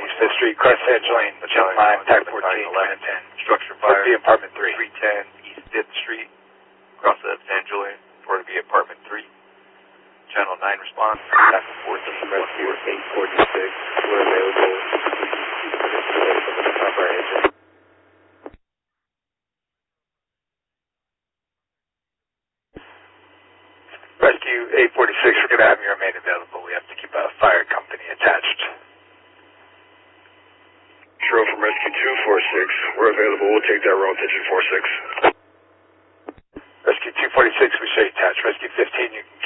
East 5th Street, Crest Edge Lane, Channel 9, Type 14, 1110. Structure fire. Be apartment 3. 310 East 5th Street, across the San Julian, for to be apartment 3. Channel 9 response, back and forth to Rescue 846, we're available. Rescue 846, we're going to have you remain available. We have to keep a fire company attached. True from Rescue 246, we're available. We'll take that road, attention 46. Rescue 246, we show you attached. Rescue 15, you can